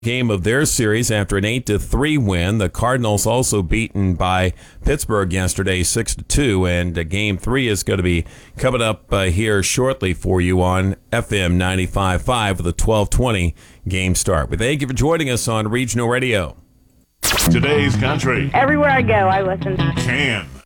game of their series after an 8-3 win. The Cardinals also beaten by Pittsburgh yesterday 6-2, and game 3 is going to be coming up here shortly for you on FM 95.5 with a 12:20 game start. We thank you for joining us on Regional Radio. Today's country. Everywhere I go, I listen. Can.